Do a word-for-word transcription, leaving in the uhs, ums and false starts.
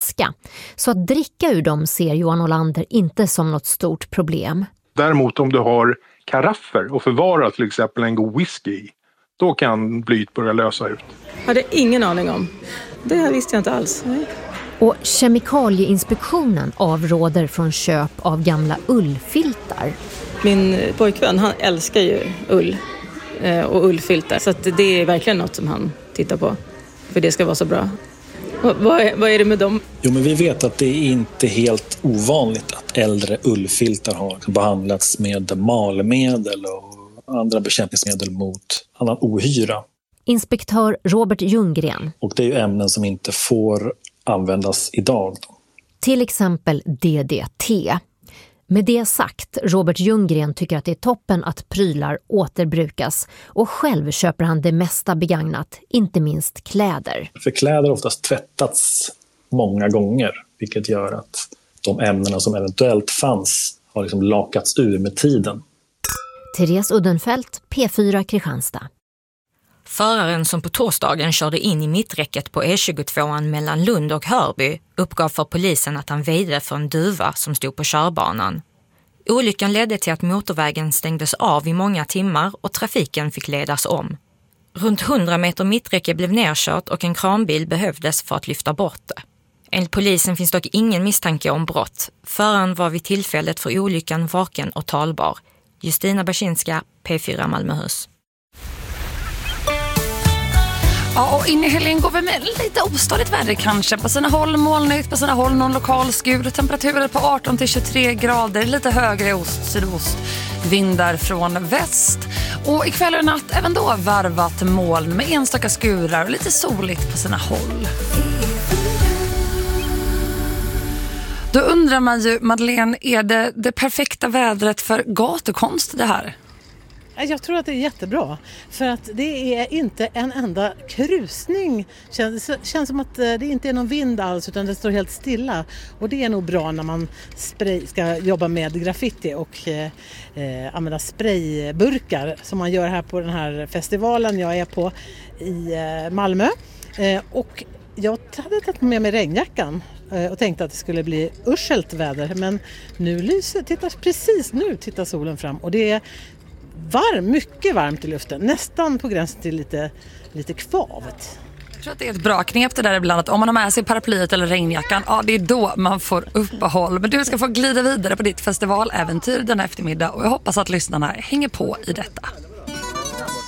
flaska. Så att dricka ur dem ser Johan Olander inte som något stort problem. Däremot om du har karaffer och förvarar till exempel en god whisky i, då kan blyet börja lösa ut. Jag hade ingen aning om. Det här visste jag inte alls. Nej. Och Kemikalieinspektionen avråder från köp av gamla ullfiltar. Min pojkvän, han älskar ju ull och ullfiltar. Så att det är verkligen något som han tittar på. För det ska vara så bra. Och vad, är, vad är det med dem? Jo, men vi vet att det är inte helt ovanligt att äldre ullfiltar har behandlats med malmedel och andra bekämpningsmedel mot annan ohyra. Inspektör Robert Ljunggren. Och det är ju ämnen som inte får användas idag. Till exempel D D T. Med det sagt, Robert Ljunggren tycker att det är toppen att prylar återbrukas och själv köper han det mesta begagnat, inte minst kläder. För kläder har oftast tvättats många gånger, vilket gör att de ämnena som eventuellt fanns har liksom lakats ur med tiden. Therese Uddenfelt, P fyra Kristianstad. Föraren som på torsdagen körde in i mitträcket på E tjugotvå mellan Lund och Hörby uppgav för polisen att han väjde för en duva som stod på körbanan. Olyckan ledde till att motorvägen stängdes av i många timmar och trafiken fick ledas om. Runt hundra meter mitträcke blev nedkört och en kranbil behövdes för att lyfta bort det. Enligt polisen finns dock ingen misstanke om brott. Föraren var vid tillfället för olyckan vaken och talbar. Justina Baczynska, P fyra Malmöhus. Ja, och in i helgen går vi med lite ostadigt väder kanske. På sina håll molnigt, på sina håll någon lokal skur. Temperaturer på arton till tjugotre grader, lite högre ost, sydost. Vindar från väst. Och ikväll och natt även då varvat moln med enstaka skurar och lite soligt på sina håll. Då undrar man ju, Madeleine, är det det perfekta vädret för gatukonst det här? Jag tror att det är jättebra, för att det är inte en enda krusning. Känns, känns som att det inte är någon vind alls, utan det står helt stilla. Och det är nog bra när man spray, ska jobba med graffiti och eh, använda sprayburkar som man gör här på den här festivalen jag är på i eh, Malmö. Eh, och jag hade tagit med mig regnjackan och tänkte att det skulle bli uschelt väder. Men nu lyser, tittar, precis nu tittar solen fram och det är varm, mycket varmt i luften. Nästan på gränsen till lite, lite kvavt. Jag tror att det är ett bra knep det där ibland, att om man har med sig paraplyet eller regnjackan, ja, det är då man får uppehåll. Men du ska få glida vidare på ditt festivaläventyr den eftermiddag och jag hoppas att lyssnarna hänger på i detta.